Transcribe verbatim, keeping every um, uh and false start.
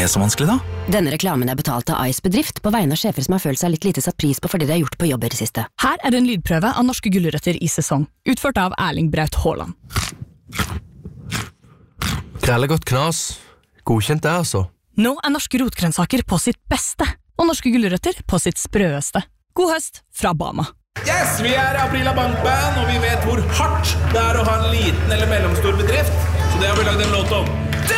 det så vanskelig da? Denne reklamen er betalt av Ice Bedrift på vegne av sjefer som har følt seg litt lite satt pris på fordi de har gjort på jobb i det siste. Her er en lydprøve av norske gulrøtter i sesong, utført av Erling Braut Haaland. Grellegodt knas. Godkjent det, altså. Nå er norske rotgrønnsaker på sitt beste, og norske gulrøtter på sitt sprøeste. God høst fra Bama. Yes, vi er Aprila Bankband, og vi vet hvor hardt det er å ha en liten eller mellomstor bedrift, så det har vi lagd en låt om.